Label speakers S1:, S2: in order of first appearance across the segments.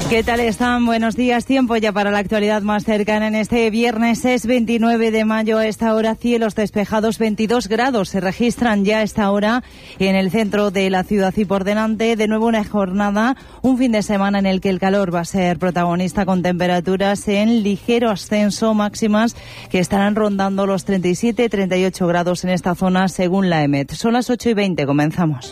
S1: ¿Qué tal están? Buenos días. Tiempo ya para la actualidad más cercana en este viernes. Es 29 de mayo. A esta hora cielos despejados, 22 grados se registran ya a esta hora en el centro de la ciudad y por delante de nuevo una jornada, un fin de semana en el que el calor va a ser protagonista con temperaturas en ligero ascenso, máximas que estarán rondando los 37-38 grados en esta zona según la EMET. Son las 8:20, comenzamos.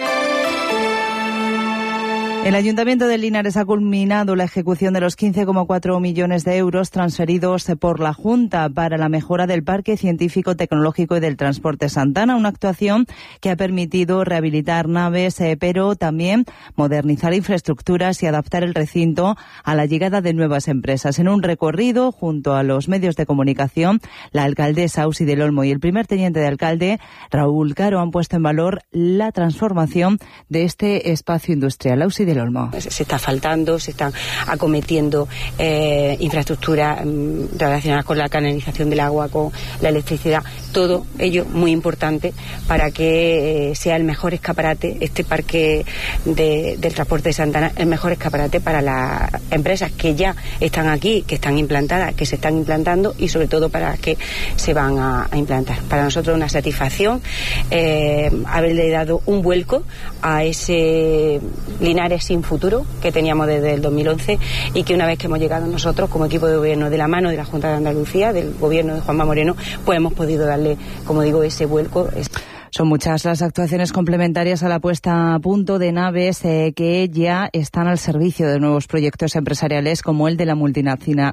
S1: El Ayuntamiento de Linares ha culminado la ejecución de los 15,4 millones de euros transferidos por la Junta para la mejora del Parque Científico, Tecnológico y del Transporte Santana, una actuación que ha permitido rehabilitar naves, pero también modernizar infraestructuras y adaptar el recinto a la llegada de nuevas empresas. En un recorrido junto a los medios de comunicación, la alcaldesa Ausi del Olmo y el primer teniente de alcalde, Raúl Caro, han puesto en valor la transformación de este espacio industrial. Ausi del Olmo.
S2: Se está asfaltando, se están acometiendo infraestructuras relacionadas con la canalización del agua, con la electricidad, todo ello muy importante para que sea el mejor escaparate, este parque del transporte de Santana, el mejor escaparate para las empresas que ya están aquí, que están implantadas, que se están implantando y sobre todo para las que se van a implantar. Para nosotros una satisfacción haberle dado un vuelco a ese Linares sin futuro que teníamos desde el 2011 y que una vez que hemos llegado nosotros como equipo de gobierno de la mano de la Junta de Andalucía, del gobierno de Juanma Moreno, pues hemos podido darle, como digo, ese vuelco.
S1: Son muchas las actuaciones complementarias a la puesta a punto de naves que ya están al servicio de nuevos proyectos empresariales como el de la multinacional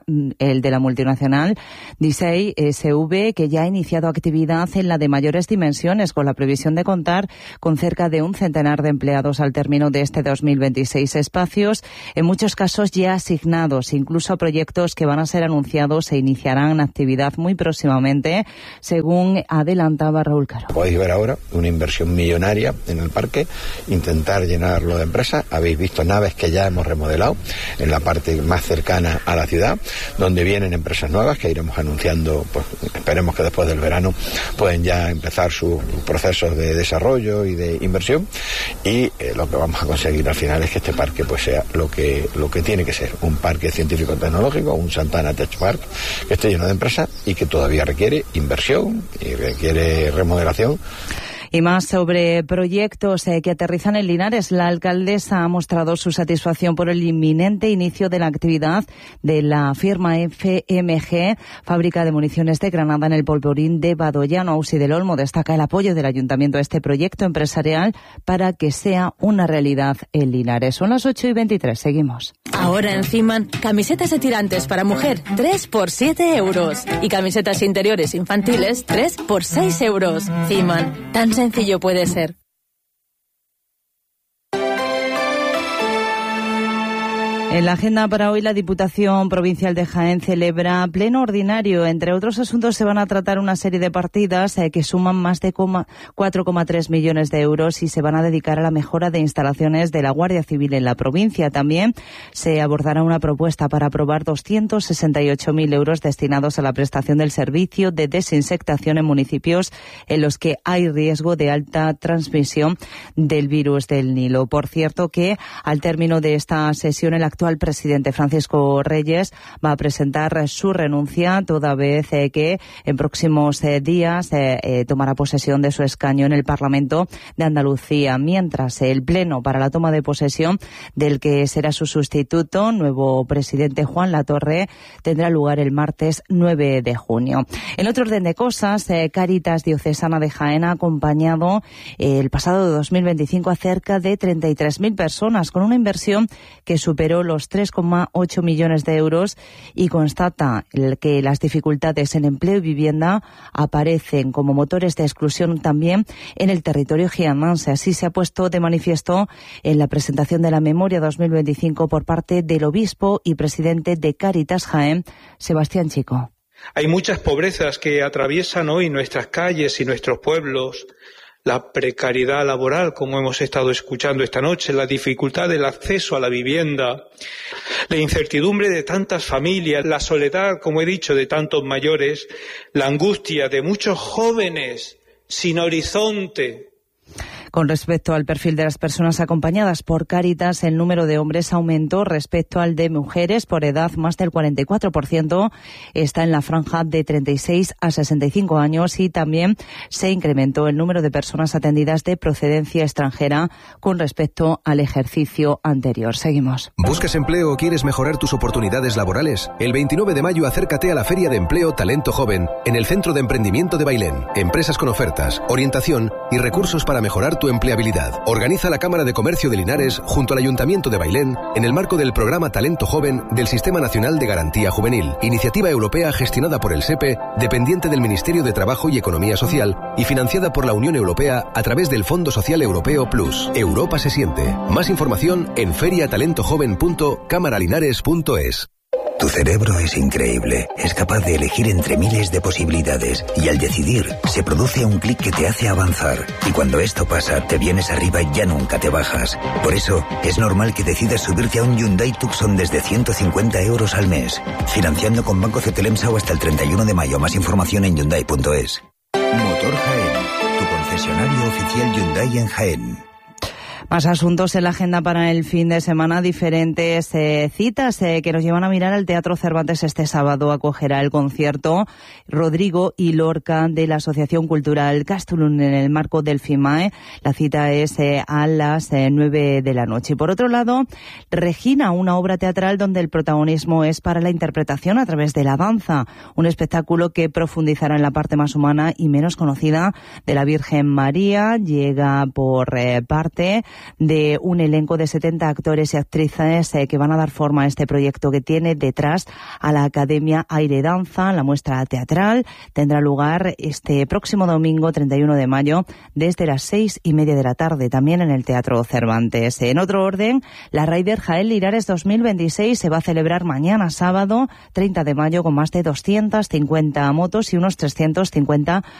S1: Disey SV, que ya ha iniciado actividad en la de mayores dimensiones con la previsión de contar con cerca de un centenar de empleados al término de este 2026. Espacios, en muchos casos ya asignados, incluso a proyectos que van a ser anunciados e iniciarán actividad muy próximamente, según adelantaba Raúl Caro.
S3: Podéis ver ahora una inversión millonaria en el parque, intentar llenarlo de empresas. Habéis visto naves que ya hemos remodelado en la parte más cercana a la ciudad, donde vienen empresas nuevas que iremos anunciando, pues esperemos que después del verano pueden ya empezar sus procesos de desarrollo y de inversión, y lo que vamos a conseguir al final es que este parque pues sea lo que tiene que ser, un parque científico-tecnológico, un Santana Tech Park que esté lleno de empresas y que todavía requiere inversión y requiere remodelación.
S1: Y más sobre proyectos que aterrizan en Linares. La alcaldesa ha mostrado su satisfacción por el inminente inicio de la actividad de la firma FMG, Fábrica de Municiones de Granada, en el polvorín de Badoyano. Ausi del Olmo destaca el apoyo del ayuntamiento a este proyecto empresarial para que sea una realidad en Linares. Son las 8:23. Seguimos.
S4: Ahora en Ciman, camisetas de tirantes para mujer, 3 por 7 euros. Y camisetas interiores infantiles, 3 por 6 euros. Ciman, tan sencillo puede ser.
S1: En la agenda para hoy, la Diputación Provincial de Jaén celebra pleno ordinario. Entre otros asuntos, se van a tratar una serie de partidas que suman más de 4,3 millones de euros y se van a dedicar a la mejora de instalaciones de la Guardia Civil en la provincia. También se abordará una propuesta para aprobar 268.000 euros destinados a la prestación del servicio de desinsectación en municipios en los que hay riesgo de alta transmisión del virus del Nilo. Por cierto, que al término de esta sesión, el actual presidente Francisco Reyes va a presentar su renuncia, toda vez que en próximos días tomará posesión de su escaño en el Parlamento de Andalucía, mientras el pleno para la toma de posesión del que será su sustituto, nuevo presidente Juan Latorre, tendrá lugar el martes 9 de junio. En otro orden de cosas, Cáritas Diocesana de Jaén ha acompañado el pasado 2025 a cerca de 33.000 personas con una inversión que superó los 3,8 millones de euros y constata que las dificultades en empleo y vivienda aparecen como motores de exclusión también en el territorio jiennense. Así se ha puesto de manifiesto en la presentación de la memoria 2025 por parte del obispo y presidente de Cáritas Jaén, Sebastián Chico.
S5: Hay muchas pobrezas que atraviesan hoy nuestras calles y nuestros pueblos. La precariedad laboral, como hemos estado escuchando esta noche, la dificultad del acceso a la vivienda, la incertidumbre de tantas familias, la soledad, como he dicho, de tantos mayores, la angustia de muchos jóvenes sin horizonte.
S1: Con respecto al perfil de las personas acompañadas por Cáritas, el número de hombres aumentó respecto al de mujeres por edad. Más del 44% está en la franja de 36 a 65 años y también se incrementó el número de personas atendidas de procedencia extranjera con respecto al ejercicio anterior. Seguimos.
S6: ¿Buscas empleo o quieres mejorar tus oportunidades laborales? El 29 de mayo acércate a la Feria de Empleo Talento Joven en el Centro de Emprendimiento de Bailén. Empresas con ofertas, orientación y recursos para mejorar tu empleabilidad. Organiza la Cámara de Comercio de Linares junto al Ayuntamiento de Bailén en el marco del programa Talento Joven del Sistema Nacional de Garantía Juvenil, iniciativa europea gestionada por el SEPE, dependiente del Ministerio de Trabajo y Economía Social y financiada por la Unión Europea a través del Fondo Social Europeo Plus. Europa se siente. Más información en feriatalentojoven.camaralinares.es.
S7: Tu cerebro es increíble, es capaz de elegir entre miles de posibilidades y al decidir se produce un clic que te hace avanzar y cuando esto pasa te vienes arriba y ya nunca te bajas. Por eso es normal que decidas subirte a un Hyundai Tucson desde 150 euros al mes, financiando con Banco Cetelemsa o hasta el 31 de mayo. Más información en Hyundai.es. Motor Jaén, tu concesionario oficial Hyundai en Jaén.
S1: Más asuntos en la agenda para el fin de semana, diferentes citas que nos llevan a mirar al Teatro Cervantes. Este sábado acogerá el concierto Rodrigo y Lorca de la Asociación Cultural Castellón en el marco del FIMAE. La cita es a las 9 de la noche. Y por otro lado, Regina, una obra teatral donde el protagonismo es para la interpretación a través de la danza. Un espectáculo que profundizará en la parte más humana y menos conocida de la Virgen María. Llega por parte de un elenco de 70 actores y actrices que van a dar forma a este proyecto que tiene detrás a la Academia Aire Danza. La muestra teatral tendrá lugar este próximo domingo 31 de mayo desde las 6:30 de la tarde, también en el Teatro Cervantes. En otro orden, la Raider Jaén Linares 2026 se va a celebrar mañana sábado 30 de mayo con más de 250 motos y unos 350